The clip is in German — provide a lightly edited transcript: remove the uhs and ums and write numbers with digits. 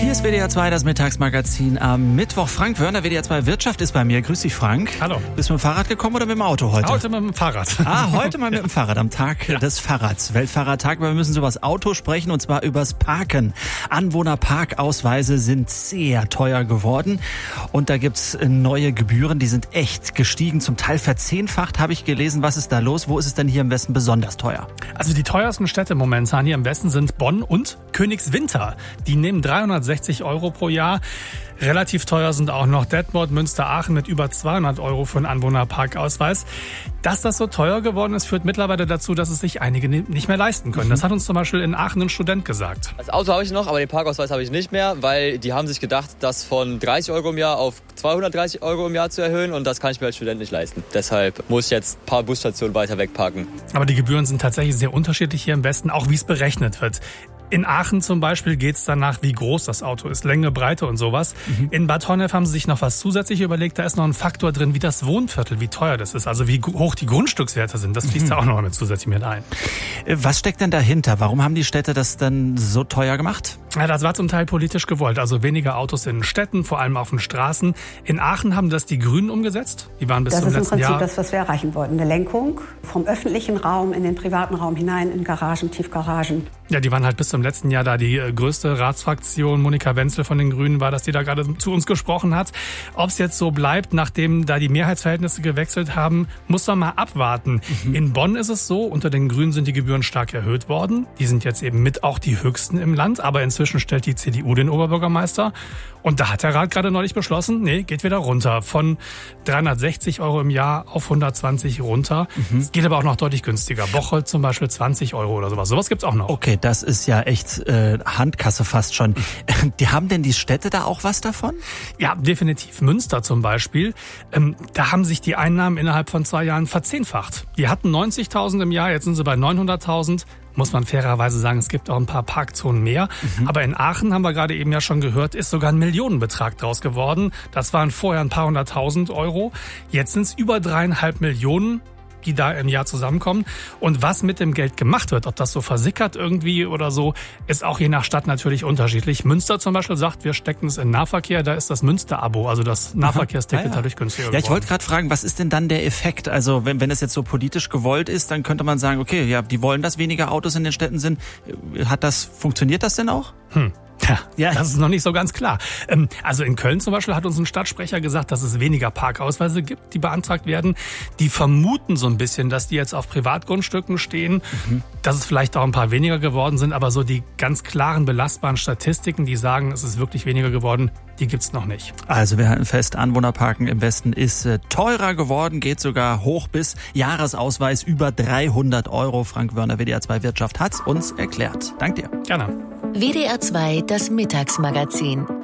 Hier ist WDR 2, das Mittagsmagazin am Mittwoch. Frank Wörner, WDR 2 Wirtschaft ist bei mir. Grüß dich, Frank. Hallo. Bist du mit dem Fahrrad gekommen oder mit dem Auto heute? Heute mit dem Fahrrad. Heute mal mit dem Fahrrad, am Tag des Fahrrads. Weltfahrradtag, aber wir müssen so über das Auto sprechen und zwar übers Parken. Anwohnerparkausweise sind sehr teuer geworden und da gibt's neue Gebühren, die sind echt gestiegen, zum Teil verzehnfacht, habe ich gelesen. Was ist da los? Wo ist es denn hier im Westen besonders teuer? Also die teuersten Städte momentan hier im Westen sind Bonn und Königswinter. Die nehmen 360 € pro Jahr. Relativ teuer sind auch noch Detmold, Münster, Aachen mit über 200 € für einen Anwohnerparkausweis. Dass das so teuer geworden ist, führt mittlerweile dazu, dass es sich einige nicht mehr leisten können. Das hat uns zum Beispiel in Aachen ein Student gesagt. Das Auto habe ich noch, aber den Parkausweis habe ich nicht mehr, weil die haben sich gedacht, das von 30 € im Jahr auf 230 € im Jahr zu erhöhen und das kann ich mir als Student nicht leisten. Deshalb muss ich jetzt ein paar Busstationen weiter wegparken. Aber die Gebühren sind tatsächlich sehr unterschiedlich hier im Westen, auch wie es berechnet wird. In Aachen zum Beispiel geht es danach, wie groß das Auto ist, Länge, Breite und sowas. In Bad Honnef haben sie sich noch was zusätzlich überlegt. Da ist noch ein Faktor drin, wie das Wohnviertel, wie teuer das ist. Also wie hoch die Grundstückswerte sind. Das fließt da auch noch zusätzlich mit ein. Was steckt denn dahinter? Warum haben die Städte das dann so teuer gemacht? Ja, das war zum Teil politisch gewollt. Also weniger Autos in Städten, vor allem auf den Straßen. In Aachen haben das die Grünen umgesetzt. Die waren bis zum letzten Jahr. Das ist im Prinzip das, was wir erreichen wollten. Eine Lenkung vom öffentlichen Raum in den privaten Raum hinein, in Garagen, Tiefgaragen. Ja, die waren halt bis zum letzten Jahr da. Die größte Ratsfraktion, Monika Wenzel von den Grünen, war, dass die da gerade zu uns gesprochen hat. Ob es jetzt so bleibt, nachdem da die Mehrheitsverhältnisse gewechselt haben, muss man mal abwarten. In Bonn ist es so, unter den Grünen sind die Gebühren stark erhöht worden. Die sind jetzt eben mit auch die höchsten im Land. Aber inzwischen stellt die CDU den Oberbürgermeister. Und da hat der Rat gerade neulich beschlossen, nee, geht wieder runter. Von 360 € im Jahr auf 120 runter. Es geht aber auch noch deutlich günstiger. Bocholt zum Beispiel 20 € oder sowas. Sowas gibt's auch noch. Okay, das ist ja echt Handkasse fast schon. Die haben denn die Städte da auch was davon? Ja, definitiv. Münster zum Beispiel. Da haben sich die Einnahmen innerhalb von 2 Jahren verzehnfacht. Die hatten 90.000 im Jahr, jetzt sind sie bei 900.000. Muss man fairerweise sagen, es gibt auch ein paar Parkzonen mehr. Aber in Aachen, haben wir gerade eben ja schon gehört, ist sogar ein Millionenbetrag draus geworden. Das waren vorher ein paar 100.000 €. Jetzt sind es über 3,5 Millionen, die da im Jahr zusammenkommen. Und was mit dem Geld gemacht wird, ob das so versickert irgendwie oder so, ist auch je nach Stadt natürlich unterschiedlich. Münster zum Beispiel sagt, wir stecken es in Nahverkehr, da ist das Münster-Abo, also das Nahverkehrsticket dadurch günstiger geworden. Ja, ich wollte gerade fragen, was ist denn dann der Effekt? Also wenn es jetzt so politisch gewollt ist, dann könnte man sagen, okay, ja, die wollen, dass weniger Autos in den Städten sind. Funktioniert das denn auch? Ja, das ist noch nicht so ganz klar. Also in Köln zum Beispiel hat uns ein Stadtsprecher gesagt, dass es weniger Parkausweise gibt, die beantragt werden. Die vermuten so ein bisschen, dass die jetzt auf Privatgrundstücken stehen, dass es vielleicht auch ein paar weniger geworden sind, aber so die ganz klaren, belastbaren Statistiken, die sagen, es ist wirklich weniger geworden, die gibt's noch nicht. Also wir halten fest, Anwohnerparken im Westen ist teurer geworden, geht sogar hoch bis Jahresausweis über 300 €. Frank Wörner, WDR 2 Wirtschaft, hat's uns erklärt. Dank dir. Gerne. WDR 2, das Mittagsmagazin.